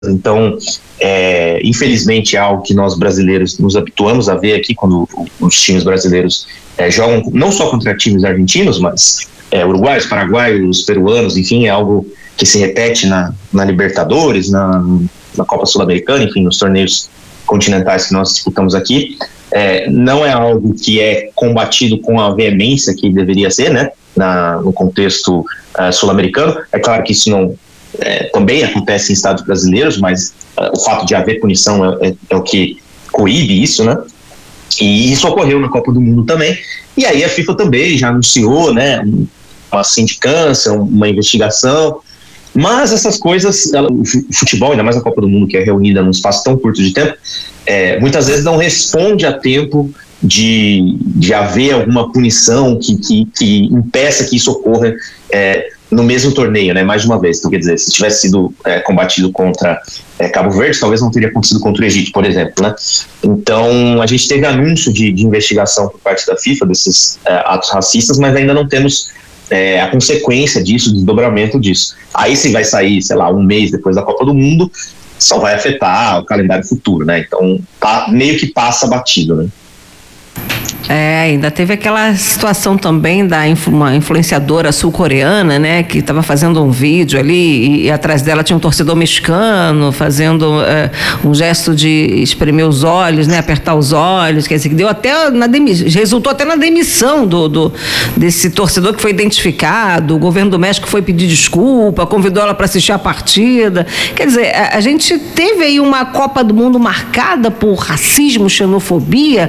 Então, infelizmente, é algo que nós brasileiros nos habituamos a ver aqui quando os times brasileiros jogam, não só contra times argentinos, mas uruguaios, paraguaios, peruanos, enfim, é algo que se repete na Libertadores, na Copa Sul-Americana, enfim, nos torneios continentais que nós disputamos aqui. Não é algo que é combatido com a veemência que deveria ser, né, no contexto sul-americano. É claro que isso não também acontece em estados brasileiros, mas o fato de haver punição é o que coíbe isso, né? E isso ocorreu na Copa do Mundo também. E aí a FIFA também já anunciou, né, uma sindicância, uma investigação. Mas essas coisas, o futebol, ainda mais a Copa do Mundo, que é reunida num espaço tão curto de tempo, muitas vezes não responde a tempo de haver alguma punição que impeça que isso ocorra no mesmo torneio, né, mais de uma vez. Então, quer dizer, se tivesse sido combatido contra Cabo Verde, talvez não teria acontecido contra o Egito, por exemplo, né? Então, a gente teve anúncio de investigação por parte da FIFA desses atos racistas, mas ainda não temos a consequência disso, o desdobramento disso. Aí, se vai sair, sei lá, um mês depois da Copa do Mundo, só vai afetar o calendário futuro, né? Então, meio que passa batido, né? Ainda teve aquela situação também da uma influenciadora sul-coreana, né, que estava fazendo um vídeo ali e atrás dela tinha um torcedor mexicano fazendo um gesto de espremer os olhos, né, apertar os olhos, quer dizer, que deu até resultou até na demissão desse torcedor que foi identificado. O governo do México foi pedir desculpa, convidou ela para assistir a partida. Quer dizer, a gente teve aí uma Copa do Mundo marcada por racismo, xenofobia.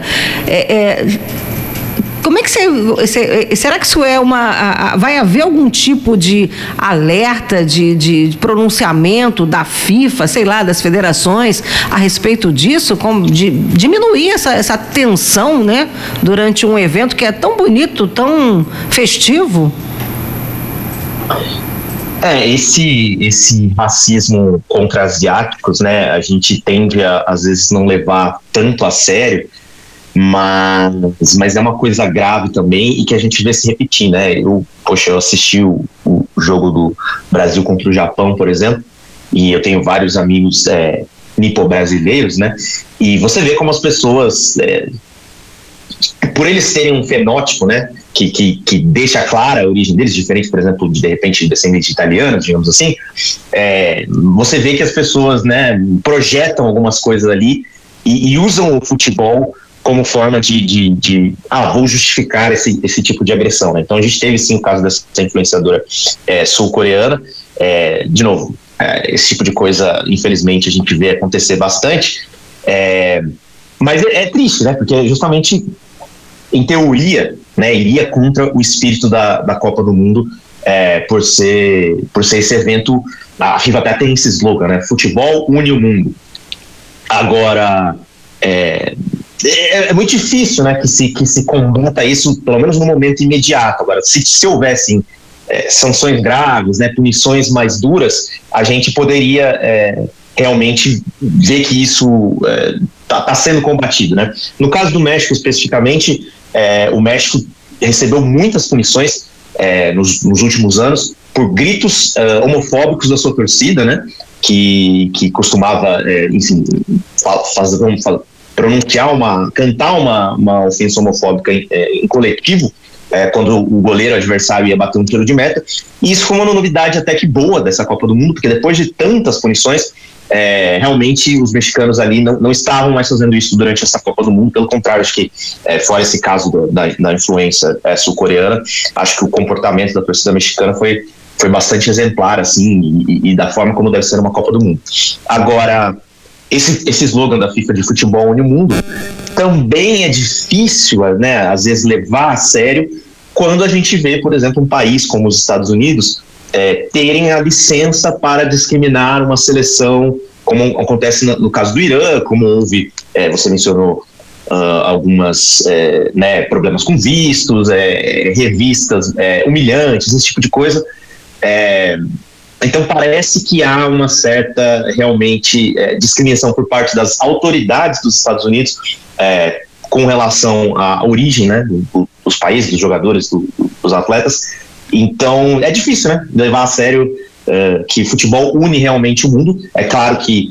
Como é que será que isso vai haver algum tipo de alerta, de pronunciamento da FIFA, sei lá, das federações a respeito disso, como de diminuir essa tensão, né, durante um evento que é tão bonito, tão festivo? Esse racismo contra asiáticos, né, a gente tende a, às vezes, não levar tanto a sério, mas é uma coisa grave também e que a gente vê se repetir, né? Eu assisti o jogo do Brasil contra o Japão, por exemplo, e eu tenho vários amigos nipo-brasileiros, né? E você vê como as pessoas, por eles terem um fenótipo, né, que deixa clara a origem deles, diferente, por exemplo, de repente, descendentes de italianos, digamos assim, você vê que as pessoas, né, projetam algumas coisas ali e usam o futebol como forma vou justificar esse tipo de agressão, né? Então a gente teve sim o caso dessa influenciadora sul-coreana. De novo, esse tipo de coisa, infelizmente, a gente vê acontecer bastante, mas é triste, né? Porque justamente, em teoria, né, iria contra o espírito da Copa do Mundo, por ser esse evento. A FIFA até tem esse slogan, né? Futebol une o mundo. Agora, é muito difícil, né, que se combata isso, pelo menos no momento imediato. Agora, se houvessem sanções graves, né, punições mais duras, a gente poderia realmente ver que isso está sendo combatido, né? No caso do México, especificamente, o México recebeu muitas punições nos últimos anos por gritos homofóbicos da sua torcida, né, que costumava, enfim, cantar uma ofensa homofóbica em coletivo, quando o goleiro adversário ia bater um tiro de meta. E isso foi uma novidade até que boa dessa Copa do Mundo, porque depois de tantas punições, realmente os mexicanos ali não estavam mais fazendo isso durante essa Copa do Mundo. Pelo contrário, acho que fora esse caso da influência sul-coreana, acho que o comportamento da torcida mexicana foi bastante exemplar, assim, e da forma como deve ser uma Copa do Mundo. Agora, esse slogan da FIFA de futebol une o mundo também é difícil, né, às vezes levar a sério quando a gente vê, por exemplo, um país como os Estados Unidos terem a licença para discriminar uma seleção, como acontece no caso do Irã, como houve, você mencionou algumas problemas com vistos, revistas humilhantes, esse tipo de coisa. Então parece que há uma certa, realmente, discriminação por parte das autoridades dos Estados Unidos com relação à origem, né, dos países, dos jogadores, dos atletas. Então é difícil, né, levar a sério que futebol une realmente o mundo. É claro que